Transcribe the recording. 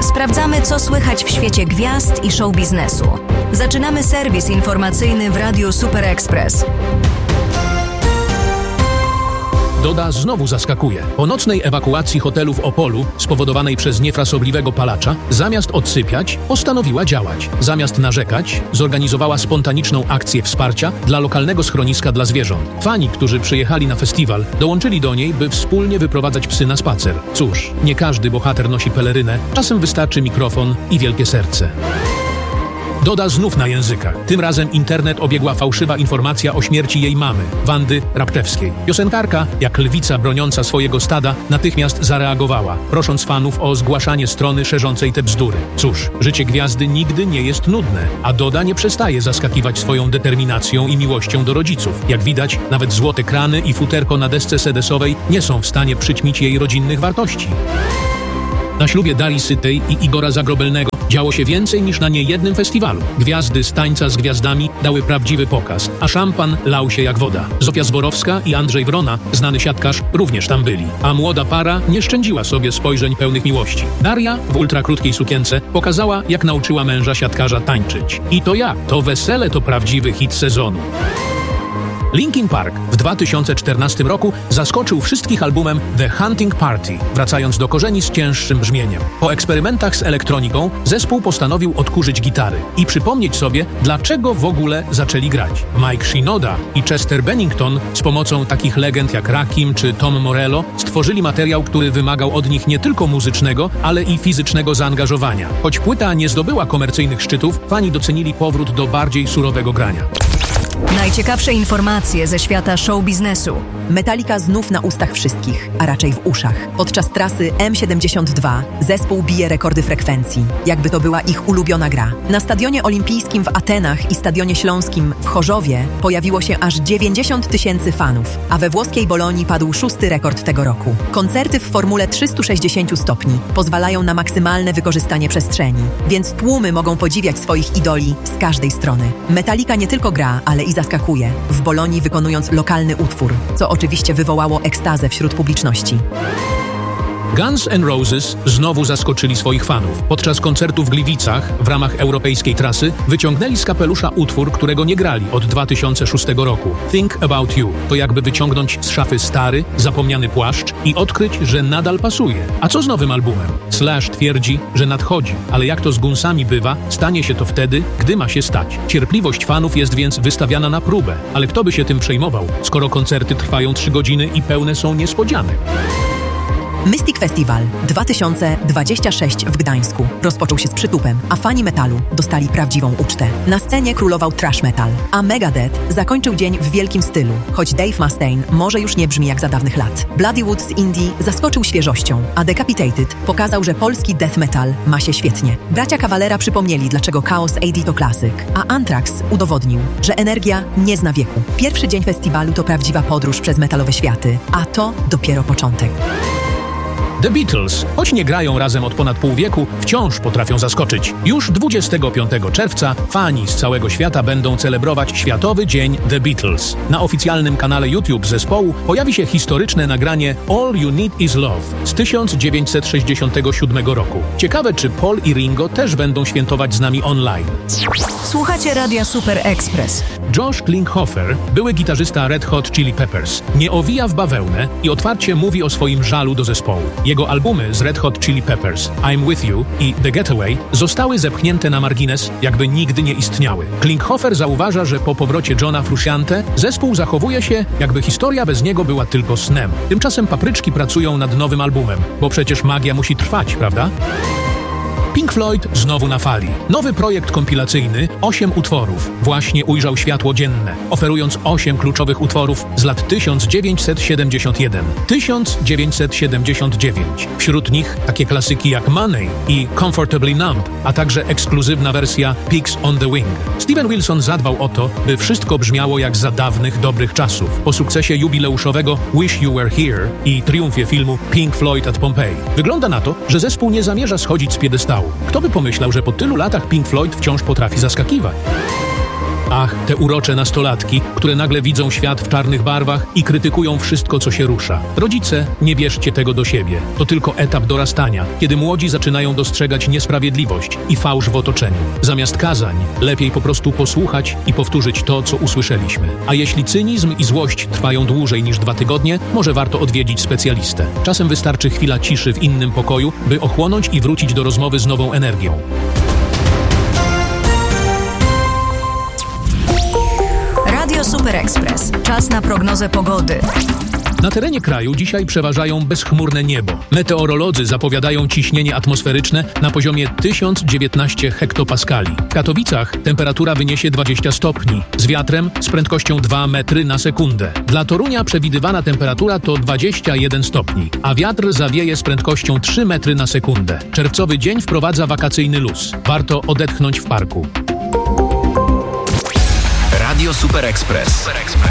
Sprawdzamy, co słychać w świecie gwiazd i show biznesu. Zaczynamy serwis informacyjny w Radiu Super Express. Doda znowu zaskakuje. Po nocnej ewakuacji hotelu w Opolu, spowodowanej przez niefrasobliwego palacza, zamiast odsypiać, postanowiła działać. Zamiast narzekać, zorganizowała spontaniczną akcję wsparcia dla lokalnego schroniska dla zwierząt. Fani, którzy przyjechali na festiwal, dołączyli do niej, by wspólnie wyprowadzać psy na spacer. Cóż, nie każdy bohater nosi pelerynę, czasem wystarczy mikrofon i wielkie serce. Doda znów na językach. Tym razem internet obiegła fałszywa informacja o śmierci jej mamy, Wandy Rapczewskiej. Piosenkarka, jak lwica broniąca swojego stada, natychmiast zareagowała, prosząc fanów o zgłaszanie strony szerzącej te bzdury. Cóż, życie gwiazdy nigdy nie jest nudne, a Doda nie przestaje zaskakiwać swoją determinacją i miłością do rodziców. Jak widać, nawet złote krany i futerko na desce sedesowej nie są w stanie przyćmić jej rodzinnych wartości. Na ślubie Darii Sytej i Igora Zagrobelnego działo się więcej niż na niejednym festiwalu. Gwiazdy z Tańca z Gwiazdami dały prawdziwy pokaz, a szampan lał się jak woda. Zofia Zborowska i Andrzej Wrona, znany siatkarz, również tam byli. A młoda para nie szczędziła sobie spojrzeń pełnych miłości. Daria w ultrakrótkiej sukience pokazała, jak nauczyła męża siatkarza tańczyć. I to jak? To wesele to prawdziwy hit sezonu. Linkin Park w 2014 roku zaskoczył wszystkich albumem The Hunting Party, wracając do korzeni z cięższym brzmieniem. Po eksperymentach z elektroniką zespół postanowił odkurzyć gitary i przypomnieć sobie, dlaczego w ogóle zaczęli grać. Mike Shinoda i Chester Bennington z pomocą takich legend jak Rakim czy Tom Morello stworzyli materiał, który wymagał od nich nie tylko muzycznego, ale i fizycznego zaangażowania. Choć płyta nie zdobyła komercyjnych szczytów, fani docenili powrót do bardziej surowego grania. Najciekawsze informacje ze świata show biznesu. Metallica znów na ustach wszystkich, a raczej w uszach. Podczas trasy M72 zespół bije rekordy frekwencji, jakby to była ich ulubiona gra. Na Stadionie Olimpijskim w Atenach i Stadionie Śląskim w Chorzowie pojawiło się aż 90 000 fanów, a we włoskiej Bolonii padł 6. rekord tego roku. Koncerty w formule 360 stopni pozwalają na maksymalne wykorzystanie przestrzeni, więc tłumy mogą podziwiać swoich idoli z każdej strony. Metallica nie tylko gra, ale i zaskakuje, w Bolonii wykonując lokalny utwór, co oczywiście wywołało ekstazę wśród publiczności. Guns N' Roses znowu zaskoczyli swoich fanów. Podczas koncertu w Gliwicach w ramach europejskiej trasy wyciągnęli z kapelusza utwór, którego nie grali od 2006 roku. Think About You. To jakby wyciągnąć z szafy stary, zapomniany płaszcz i odkryć, że nadal pasuje. A co z nowym albumem? Slash twierdzi, że nadchodzi, ale jak to z Gunsami bywa, stanie się to wtedy, gdy ma się stać. Cierpliwość fanów jest więc wystawiana na próbę, ale kto by się tym przejmował, skoro koncerty trwają 3 godziny i pełne są niespodzianek. Mystic Festival 2026 w Gdańsku rozpoczął się z przytupem, a fani metalu dostali prawdziwą ucztę. Na scenie królował thrash metal, a Megadeth zakończył dzień w wielkim stylu, choć Dave Mustaine może już nie brzmi jak za dawnych lat. Bloody Wood z Indii zaskoczył świeżością, a Decapitated pokazał, że polski death metal ma się świetnie. Bracia Cavalera przypomnieli, dlaczego Chaos AD to klasyk, a Anthrax udowodnił, że energia nie zna wieku. Pierwszy dzień festiwalu to prawdziwa podróż przez metalowe światy, a to dopiero początek. The Beatles, choć nie grają razem od ponad pół wieku, wciąż potrafią zaskoczyć. Już 25 czerwca fani z całego świata będą celebrować Światowy Dzień The Beatles. Na oficjalnym kanale YouTube zespołu pojawi się historyczne nagranie All You Need Is Love z 1967 roku. Ciekawe, czy Paul i Ringo też będą świętować z nami online. Słuchacie Radia Super Express. Josh Klinghoffer, były gitarzysta Red Hot Chili Peppers, nie owija w bawełnę i otwarcie mówi o swoim żalu do zespołu. Jego albumy z Red Hot Chili Peppers, I'm With You i The Getaway zostały zepchnięte na margines, jakby nigdy nie istniały. Klinghoffer zauważa, że po powrocie Johna Frusciante zespół zachowuje się, jakby historia bez niego była tylko snem. Tymczasem Papryczki pracują nad nowym albumem, bo przecież magia musi trwać, prawda? Pink Floyd znowu na fali. Nowy projekt kompilacyjny, 8 utworów, właśnie ujrzał światło dzienne, oferując 8 kluczowych utworów z lat 1971-1979. Wśród nich takie klasyki jak Money i Comfortably Numb, a także ekskluzywna wersja Pigs on the Wing. Steven Wilson zadbał o to, by wszystko brzmiało jak za dawnych, dobrych czasów. Po sukcesie jubileuszowego Wish You Were Here i triumfie filmu Pink Floyd at Pompeii. Wygląda na to, że zespół nie zamierza schodzić z piedestału. Kto by pomyślał, że po tylu latach Pink Floyd wciąż potrafi zaskakiwać? Ach, te urocze nastolatki, które nagle widzą świat w czarnych barwach i krytykują wszystko, co się rusza. Rodzice, nie bierzcie tego do siebie. To tylko etap dorastania, kiedy młodzi zaczynają dostrzegać niesprawiedliwość i fałsz w otoczeniu. Zamiast kazań, lepiej po prostu posłuchać i powtórzyć to, co usłyszeliśmy. A jeśli cynizm i złość trwają dłużej niż 2 tygodnie, może warto odwiedzić specjalistę. Czasem wystarczy chwila ciszy w innym pokoju, by ochłonąć i wrócić do rozmowy z nową energią. Radio Super Express. Czas na prognozę pogody. Na terenie kraju dzisiaj przeważają bezchmurne niebo. Meteorolodzy zapowiadają ciśnienie atmosferyczne na poziomie 1019 hektopaskali. W Katowicach temperatura wyniesie 20 stopni, z wiatrem z prędkością 2 metry na sekundę. Dla Torunia przewidywana temperatura to 21 stopni, a wiatr zawieje z prędkością 3 metry na sekundę. Czerwcowy dzień wprowadza wakacyjny luz. Warto odetchnąć w parku. Radio Super Express.